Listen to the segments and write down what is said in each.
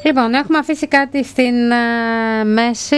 Λοιπόν, έχουμε αφήσει κάτι στην μέση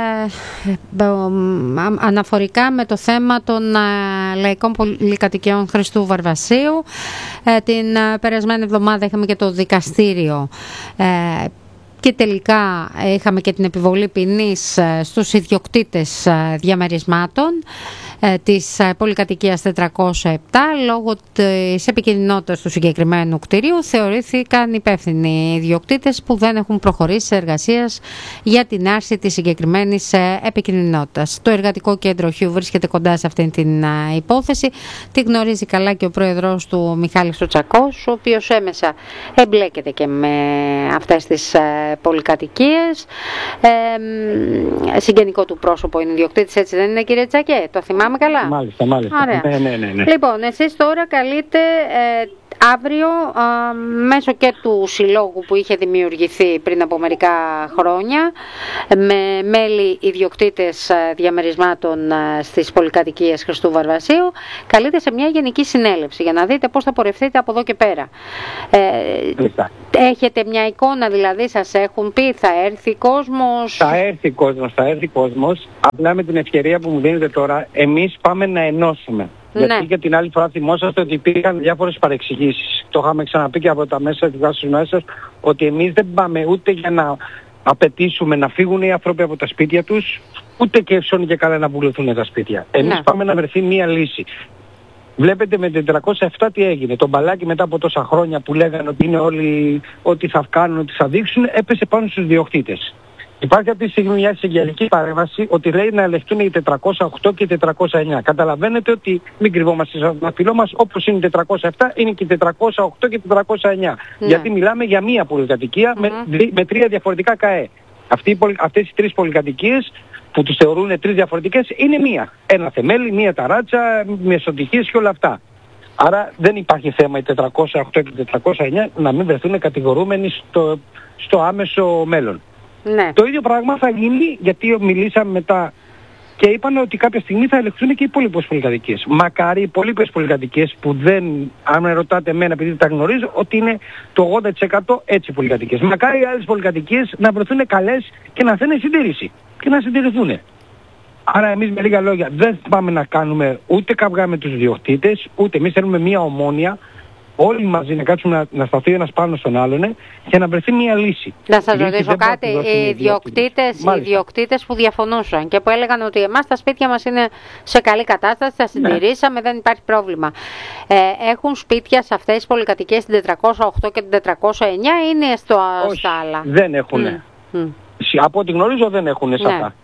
αναφορικά με το θέμα των λαϊκών πολυκατοικιών Χριστού Βαρβασίου. Την περασμένη εβδομάδα είχαμε και το δικαστήριο και τελικά είχαμε και την επιβολή ποινής στους ιδιοκτήτες διαμερισμάτων της πολυκατοικίας 407. Λόγω της επικινδυνότητας του συγκεκριμένου κτηρίου θεωρήθηκαν υπεύθυνοι οι ιδιοκτήτες που δεν έχουν προχωρήσει σε εργασίες για την άρση της συγκεκριμένης επικινδυνότητας. Το Εργατικό Κέντρο Χιου βρίσκεται κοντά σε αυτήν την υπόθεση. Τη γνωρίζει καλά και ο πρόεδρος του, Μιχάλης Τσακός, ο οποίος έμεσα εμπλέκεται και με αυτές τις πολυκατοικίες. Συγγενικό του πρόσωπο είναι ιδιοκτήτης, έτσι δεν είναι, κύριε Τσακέ? Το θυμάμαι καλά. Μάλιστα. Ναι. Λοιπόν, εσείς τώρα καλείτε αύριο μέσω και του συλλόγου που είχε δημιουργηθεί πριν από μερικά χρόνια με μέλη ιδιοκτήτες διαμερισμάτων στις πολυκατοικίες Χριστού Βαρβασίου, καλείτε σε μια γενική συνέλευση για να δείτε πώς θα πορευτείτε από εδώ και πέρα. Έχετε μια εικόνα, δηλαδή σας έχουν πει θα έρθει κόσμος? Θα έρθει κόσμος. Απλά με την ευκαιρία που μου δίνετε τώρα, εμείς πάμε να ενώσουμε. Ναι. Γιατί και την άλλη φορά θυμόσαστε ότι υπήρχαν διάφορες παρεξηγήσεις. Το είχαμε ξαναπεί και από τα μέσα της μέσα, ότι εμείς δεν πάμε ούτε για να απαιτήσουμε να φύγουν οι άνθρωποι από τα σπίτια τους, ούτε και εύσον και καλά να πουληθούν τα σπίτια. Εμείς πάμε να βρεθεί μία λύση. Βλέπετε με την 407 τι έγινε. Το μπαλάκι μετά από τόσα χρόνια που λέγανε ότι είναι όλοι ό,τι θα κάνουν, ό,τι θα δείξουν, έπεσε πάνω στους ιδιοκτήτες. Υπάρχει αυτή τη στιγμή μια συγγενική παρέμβαση ότι λέει να ελεγχθούν οι 408 και οι 409. Καταλαβαίνετε ότι μην κρυβόμαστε στο δαχτυλό μας, όπως είναι οι 407 είναι και οι 408 και οι 409. Ναι. Γιατί μιλάμε για μία πολυκατοικία με τρία διαφορετικά ΚΑΕ. Αυτές οι τρεις πολυκατοικίες που τις θεωρούν τρεις διαφορετικές είναι μία. Ένα θεμέλι, μία ταράτσα, μεσοτυχίες και όλα αυτά. Άρα δεν υπάρχει θέμα οι 408 και οι 409 να μην βρεθούν κατηγορούμενοι στο άμεσο μέλλον. Ναι. Το ίδιο πράγμα θα γίνει, γιατί μιλήσαμε μετά και είπαν ότι κάποια στιγμή θα ελεγχθούν και οι υπόλοιπες πολυκατοικίες. Μακάρι οι υπόλοιπες πολυκατοικίες που δεν, αν με ρωτάτε εμένα επειδή τα γνωρίζω, ότι είναι το 80% έτσι πολυκατοικίες. Μακάρι οι άλλες πολυκατοικίες να βρεθούν καλές και να θέλουν συντήρηση και να συντηρηθούν. Άρα εμείς με λίγα λόγια δεν πάμε να κάνουμε ούτε καυγά με τους ιδιοκτήτες, ούτε εμείς θέλουμε μια ομόνοια. Όλοι μαζί να κάτσουμε να σταθεί ένας πάνω στον άλλον και να βρεθεί μια λύση. Να σας ρωτήσω κάτι, οι ιδιοκτήτες που διαφωνούσαν και που έλεγαν ότι εμάς τα σπίτια μας είναι σε καλή κατάσταση, τα συντηρήσαμε, δεν υπάρχει πρόβλημα. Έχουν σπίτια σε αυτές τις πολυκατοικίες την 408 και την 409 ή είναι στα άλλα? Δεν έχουν. Από ό,τι γνωρίζω δεν έχουν σε αυτά.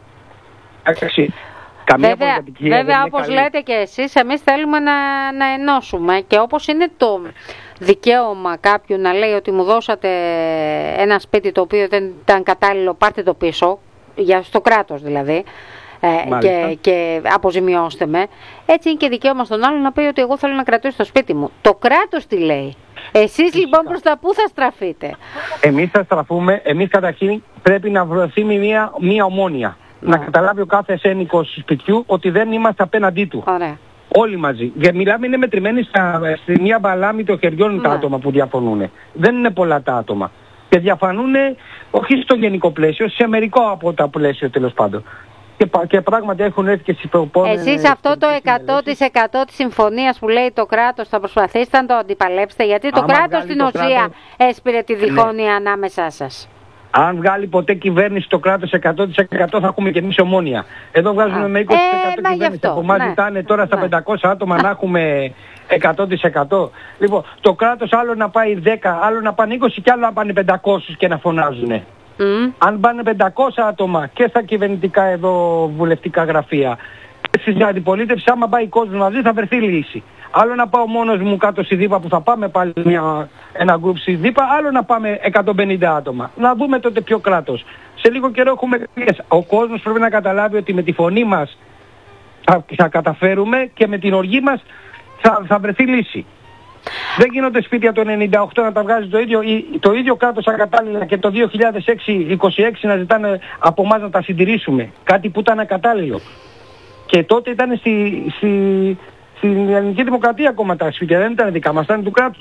Βέβαια όπως λέτε και εσείς, εμείς θέλουμε να ενώσουμε και όπως είναι το δικαίωμα κάποιου να λέει ότι μου δώσατε ένα σπίτι το οποίο δεν ήταν κατάλληλο, πάρτε το πίσω, στο κράτος δηλαδή, και αποζημιώστε με, έτσι είναι και δικαίωμα στον άλλο να πει ότι εγώ θέλω να κρατήσω το σπίτι μου. Το κράτος τι λέει? Εσείς λοιπόν προς τα πού θα στραφείτε? Εμείς θα στραφούμε, εμείς καταρχήν πρέπει να βρεθεί μια ομόνοια. Να καταλάβει ο κάθε ένοικος σπιτιού ότι δεν είμαστε απέναντί του. Ωραία. Όλοι μαζί. Γιατί μιλάμε, είναι μετρημένοι στη μία μπαλάμη των χεριών τα άτομα που διαφωνούν. Δεν είναι πολλά τα άτομα. Και διαφωνούν όχι στο γενικό πλαίσιο, σε μερικό από τα πλαίσιο τέλος πάντων. Και πράγματι έχουν έρθει και συμπροπώνες. Εσείς αυτό το 100% της συμφωνίας που λέει το κράτος θα προσπαθήσετε να το αντιπαλέψετε, γιατί το κράτος στην ουσία έσπηρε τη διχόνοια ανάμεσά σας. Αν βγάλει ποτέ κυβέρνηση το κράτος 100% θα έχουμε και εμείς ομόνοια. Εδώ βγάζουμε με 20% κυβέρνηση. Από εμάς ζητάνε τώρα στα 500 άτομα να έχουμε 100%. Λοιπόν, το κράτος άλλο να πάει 10, άλλο να πάνε 20 και άλλο να πάνε 500 και να φωνάζουν. Αν πάνε 500 άτομα και στα κυβερνητικά εδώ βουλευτικά γραφεία, στην αντιπολίτευση, άμα πάει κόσμος μαζί θα βρεθεί λύση. Άλλο να πάω μόνος μου κάτω στη Δήπα που θα πάμε πάλι ένα γκρουπ στη Δήπα, άλλο να πάμε 150 άτομα. Να δούμε τότε ποιο κράτος. Σε λίγο καιρό έχουμε εκλογές. Ο κόσμος πρέπει να καταλάβει ότι με τη φωνή μας θα καταφέρουμε και με την οργή μας θα βρεθεί λύση. Δεν γίνονται σπίτια το 98 να τα βγάζει το ίδιο κράτος ακατάλληλα και το 2026 να ζητάνε από εμάς να τα συντηρήσουμε. Κάτι που ήταν ακατάλληλο. Και τότε ήταν στην ελληνική δημοκρατία ακόμα τα σπίτια, δεν ήταν δικά μας, ήταν του κράτους.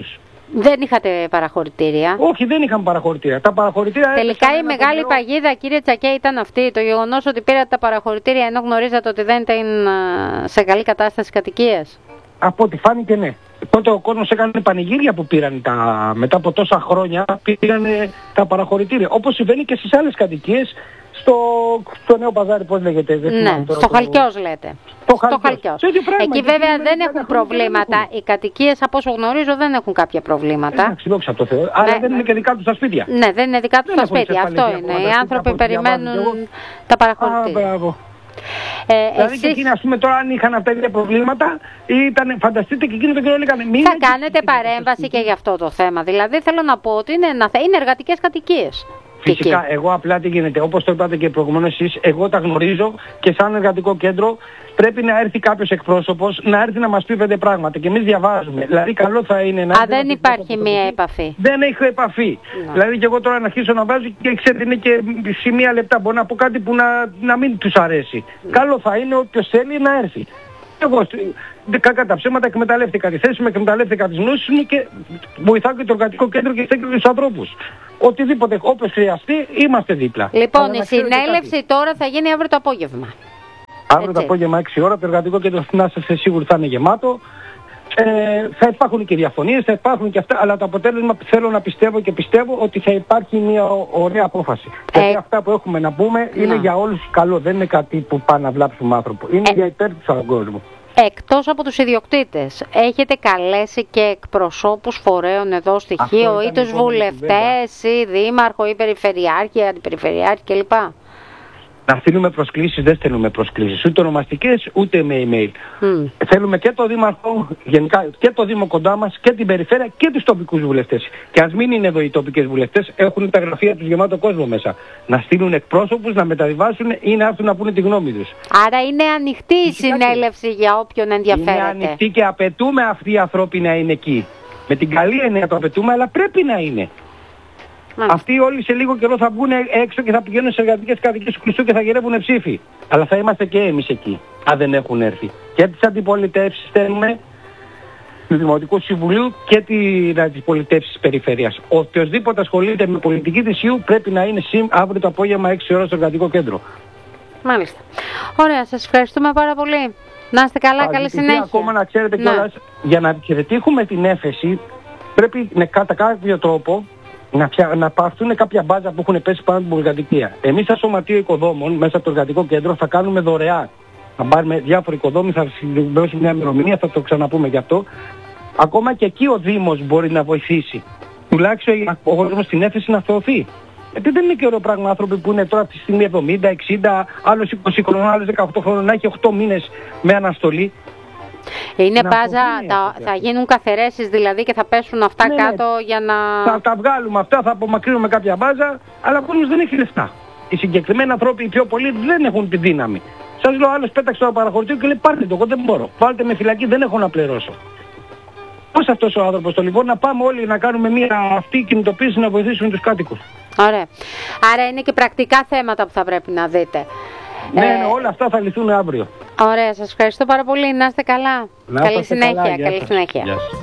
Δεν είχατε παραχωρητήρια. Όχι, δεν είχαν παραχωρητήρια. Τα παραχωρητήρια. Τελικά η μεγάλη παγίδα, κύριε Τσακέ, ήταν αυτή. Το γεγονός ότι πήρατε τα παραχωρητήρια ενώ γνωρίζατε ότι δεν ήταν σε καλή κατάσταση κατοικίας. Από ό,τι φάνηκε, ναι. Τότε ο κόσμος έκανε πανηγύρια που πήραν μετά από τόσα χρόνια πήραν τα παραχωρητήρια. Όπως συμβαίνει και στις άλλες κατοικίες, στο Νέο Παζάρι, πώς λέγεται. Ναι, στο Χαλκιός λέτε. Στο Χαλκιός. Εκεί βέβαια δεν έχουν προβλήματα. Οι κατοικίες, από όσο γνωρίζω, δεν έχουν κάποια προβλήματα. Εντάξει, δόξα τω Θεώ. Αλλά δεν είναι και δικά τους τα σπίτια. Ναι, δεν είναι δικά τους τα σπίτια. Αυτό είναι. Οι άνθρωποι περιμένουν τα παραχωρητήρια. Δηλαδή και εκείνοι, ας πούμε, τώρα αν είχαν αυτά τα προβλήματα, φανταστείτε και εκείνοι τον καιρό λέγανε μην. Θα κάνετε παρέμβαση και για αυτό το θέμα. Δηλαδή θέλω να πω ότι είναι εργατικές κατοικίες. Φυσικά, εγώ απλά τι γίνεται, όπως το είπατε και προηγουμένως εσείς, εγώ τα γνωρίζω και σαν εργατικό κέντρο πρέπει να έρθει κάποιος εκπρόσωπος να έρθει να μας πει 5 πράγματα και εμείς διαβάζουμε. Δηλαδή καλό θα είναι να... δεν υπάρχει μία επαφή. Δεν έχω επαφή. Δηλαδή και εγώ τώρα να αρχίσω να βάζω και ξέρετε είναι και σε μία λεπτά μπορώ να πω κάτι που να μην τους αρέσει. Καλό θα είναι όποιος θέλει να έρθει. Εγώ κακά τα ψέματα εκμεταλλεύτηκα τη θέση μου, εκμεταλλεύτηκα τις γνώσεις μου και βοηθάω και το εργατικό κέντρο και στέκω τους ανθρώπους. Οτιδήποτε, όπως χρειαστεί, είμαστε δίπλα. Λοιπόν, η συνέλευση τώρα θα γίνει αύριο το απόγευμα. Αύριο το απόγευμα 6 ώρα, το εργατικό κέντρο να είστε σίγουροι θα είναι γεμάτο. Θα υπάρχουν και διαφωνίες, θα υπάρχουν και αυτά, αλλά το αποτέλεσμα θέλω να πιστεύω και πιστεύω ότι θα υπάρχει μια ωραία απόφαση. Γιατί αυτά που έχουμε να πούμε είναι για όλους καλό, δεν είναι κάτι που πάνε να βλάψουμε άνθρωπο. Είναι για υπέρ του κόσμου. Εκτός από τους ιδιοκτήτες, έχετε καλέσει και εκπροσώπους φορέων εδώ στοιχείο ή τους βουλευτές ή δήμαρχο ή περιφερειάρχη, αντιπεριφερειάρχη κλπ. Να στείλουμε προσκλήσεις, δεν στέλνουμε προσκλήσεις, ούτε ονομαστικές ούτε με email. Θέλουμε και το δήμαρχο, γενικά και το δήμο κοντά μας και την περιφέρεια και τους τοπικούς βουλευτές. Και ας μην είναι εδώ οι τοπικές βουλευτές, έχουν τα γραφεία τους γεμάτο κόσμο μέσα. Να στείλουν εκπρόσωπους, να μεταβιβάσουν ή να έρθουν να πούνε τη γνώμη τους. Άρα είναι ανοιχτή η συνέλευση για όποιον ενδιαφέρεται. Είναι ανοιχτή και απαιτούμε αυτοί οι άνθρωποι να είναι εκεί. Με την καλή έννοια το απαιτούμε, αλλά πρέπει να είναι. Αυτοί όλοι σε λίγο καιρό θα βγουν έξω και θα πηγαίνουν σε εργατικές κατοικίες του Χριστού και θα γυρεύουν ψήφοι. Αλλά θα είμαστε και εμείς εκεί, αν δεν έχουν έρθει. Και τις αντιπολιτεύσεις στέλνουμε του Δημοτικού Συμβουλίου και τις αντιπολιτεύσεις της Περιφέρειας. Οποιοςδήποτε ασχολείται με πολιτική της ΙΟΥ πρέπει να είναι αύριο το απόγευμα 6 ώρα στο εργατικό κέντρο. Μάλιστα. Ωραία, σας ευχαριστούμε πάρα πολύ. Να είστε καλά, καλή συνέχεια. Ακόμα να ξέρετε κιόλας, για να πετύχουμε την έφεση πρέπει κατά κάποιο τρόπο να πάρθουν κάποια μπάζα που έχουν πέσει πάνω από την πολυκατοικία. Εμείς σαν Σωματείο Οικοδόμων μέσα από το εργατικό κέντρο θα κάνουμε δωρεάν. Θα πάρουμε διάφοροι οικοδόμοι, θα συμπληρώσουμε μια ημερομηνία, θα το ξαναπούμε γι' αυτό. Ακόμα και εκεί ο Δήμος μπορεί να βοηθήσει. Τουλάχιστον ο κόσμος στην έφεση να θεωθεί. Γιατί δεν είναι και ωραίο πράγμα άνθρωποι που είναι τώρα αυτή τη στιγμή 70, 60, άλλος 20 χρόνων, άλλος 18 χρόνων, να έχει 8 μήνες με αναστολή. Είναι μπάζα, θα γίνουν καθαιρέσεις δηλαδή και θα πέσουν αυτά κάτω για να... Θα τα βγάλουμε αυτά, θα απομακρύνουμε κάποια μπάζα, αλλά ο κόσμος δεν έχει λεφτά. Οι συγκεκριμένοι άνθρωποι, οι πιο πολλοί, δεν έχουν τη δύναμη. Σας λέω, άλλος πέταξε το παραχωρητήριο και λέει πάρτε το, εγώ δεν μπορώ. Βάλτε με φυλακή, δεν έχω να πληρώσω. Πώς αυτός ο άνθρωπος το λοιπόν να πάμε όλοι να κάνουμε μια αυτή κινητοποίηση να βοηθήσουμε τους κάτοικους. Ωραία. Άρα είναι και πρακτικά θέματα που θα πρέπει να δείτε. Ναι, όλα αυτά θα λυθούν αύριο. Ωραία, σας ευχαριστώ πάρα πολύ. Να είστε καλά. Καλή συνέχεια. Καλή συνέχεια.